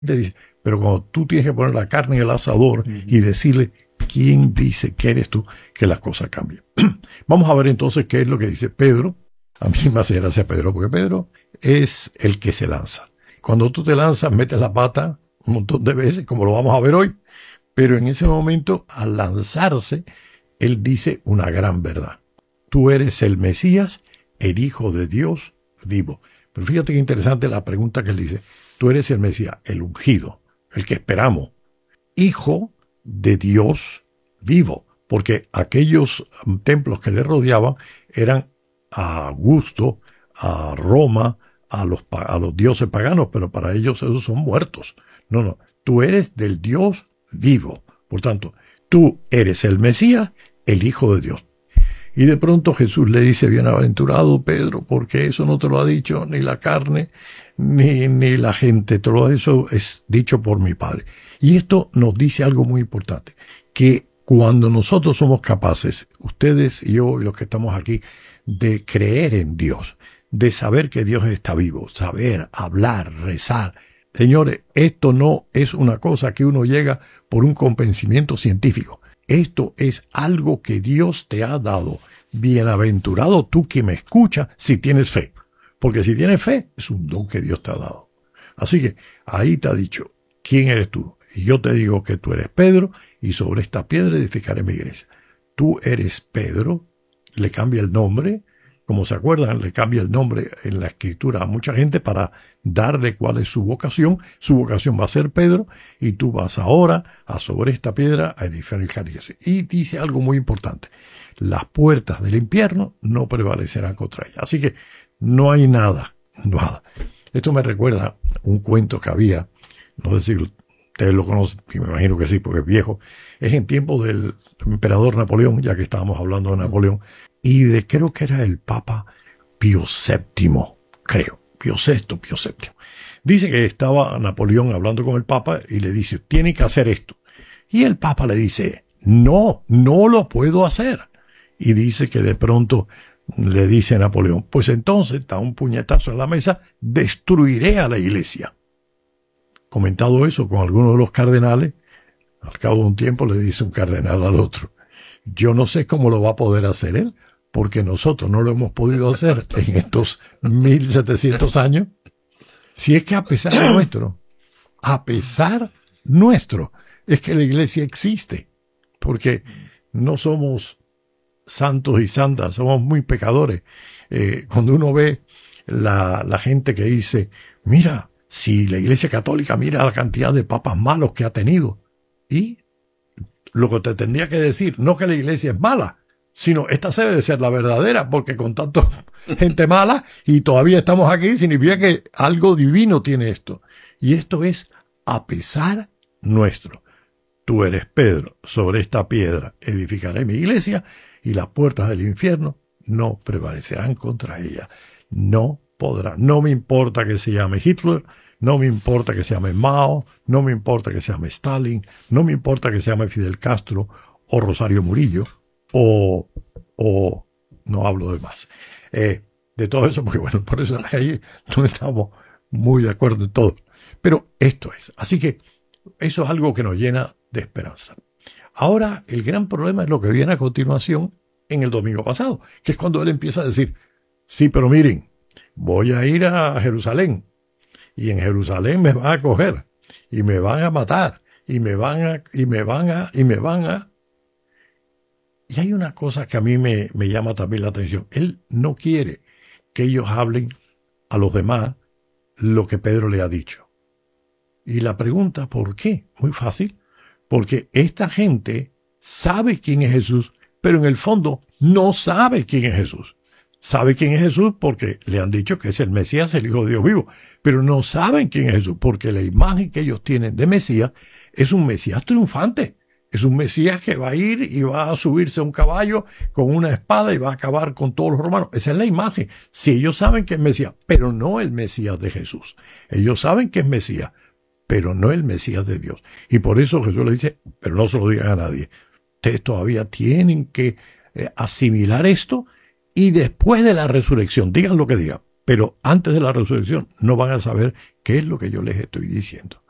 Te dice, pero cuando tú tienes que poner la carne en el asador y decirle quién dice que eres tú, que las cosas cambian. Vamos a ver entonces qué es lo que dice Pedro. A mí me hace gracia Pedro, porque Pedro es el que se lanza. Cuando tú te lanzas, metes la pata un montón de veces, como lo vamos a ver hoy, pero en ese momento, al lanzarse, él dice una gran verdad. Tú eres el Mesías, el Hijo de Dios vivo. Pero fíjate qué interesante la pregunta que él dice. Tú eres el Mesías, el ungido, el que esperamos, Hijo de Dios vivo. Porque aquellos templos que le rodeaban eran a Augusto, a Roma, a los dioses paganos, pero para ellos esos son muertos. No, tú eres del Dios vivo. Por tanto, tú eres el Mesías, el Hijo de Dios. Y de pronto Jesús le dice, bienaventurado Pedro, porque eso no te lo ha dicho ni la carne, ni la gente, todo eso es dicho por mi Padre. Y esto nos dice algo muy importante, que cuando nosotros somos capaces, ustedes y yo y los que estamos aquí, de creer en Dios, de saber que Dios está vivo, saber, hablar, rezar. Señores, esto no es una cosa que uno llega por un convencimiento científico. Esto es algo que Dios te ha dado. Bienaventurado tú que me escuchas si tienes fe. Porque si tienes fe, es un don que Dios te ha dado. Así que ahí te ha dicho, ¿quién eres tú? Y yo te digo que tú eres Pedro y sobre esta piedra edificaré mi iglesia. Tú eres Pedro, le cambia el nombre. Como se acuerdan, le cambia el nombre en la escritura a mucha gente para darle cuál es su vocación. Su vocación va a ser Pedro y tú vas ahora a sobre esta piedra a edificar iglesia. Y dice algo muy importante. Las puertas del infierno no prevalecerán contra ella. Así que no hay nada. Esto me recuerda un cuento que había, no sé si ustedes lo conocen, me imagino que sí, porque es viejo. Es en tiempo del emperador Napoleón, ya que estábamos hablando de Napoleón. Y creo que era el Papa Pío VII, Pío VI. Dice que estaba Napoleón hablando con el Papa y le dice, tiene que hacer esto. Y el Papa le dice, no lo puedo hacer. Y dice que de pronto le dice a Napoleón, pues entonces, da un puñetazo en la mesa, destruiré a la iglesia. Comentado eso con algunos de los cardenales, al cabo de un tiempo le dice un cardenal al otro, yo no sé cómo lo va a poder hacer él, porque nosotros no lo hemos podido hacer en estos 1700 años, si es que a pesar nuestro, es que la iglesia existe, porque no somos santos y santas, somos muy pecadores. Cuando uno ve la gente que dice, mira, si la iglesia católica mira la cantidad de papas malos que ha tenido, y lo que te tendría que decir, no que la iglesia es mala, sino esta debe de ser la verdadera, porque con tanta gente mala y todavía estamos aquí, significa que algo divino tiene esto. Y esto es a pesar nuestro. Tú eres Pedro, sobre esta piedra edificaré mi iglesia y las puertas del infierno no prevalecerán contra ella. No podrán. No me importa que se llame Hitler, no me importa que se llame Mao, no me importa que se llame Stalin, no me importa que se llame Fidel Castro o Rosario Murillo o no hablo de más. De todo eso, porque bueno, por eso ahí no estamos muy de acuerdo en todo. Pero esto es. Así que eso es algo que nos llena de esperanza. Ahora, el gran problema es lo que viene a continuación en el domingo pasado, que es cuando él empieza a decir, sí, pero miren, voy a ir a Jerusalén, y en Jerusalén me van a coger, y me van a matar, y me van a... Y hay una cosa que a mí me llama también la atención. Él no quiere que ellos hablen a los demás lo que Pedro le ha dicho. Y la pregunta, ¿por qué? Muy fácil. Porque esta gente sabe quién es Jesús, pero en el fondo no sabe quién es Jesús. Sabe quién es Jesús porque le han dicho que es el Mesías, el Hijo de Dios vivo. Pero no saben quién es Jesús porque la imagen que ellos tienen de Mesías es un Mesías triunfante. Es un Mesías que va a ir y va a subirse a un caballo con una espada y va a acabar con todos los romanos. Esa es la imagen. Sí, ellos saben que es Mesías, pero no el Mesías de Jesús. Ellos saben que es Mesías, pero no el Mesías de Dios. Y por eso Jesús le dice, pero no se lo digan a nadie. Ustedes todavía tienen que asimilar esto y después de la resurrección, digan lo que digan, pero antes de la resurrección no van a saber qué es lo que yo les estoy diciendo.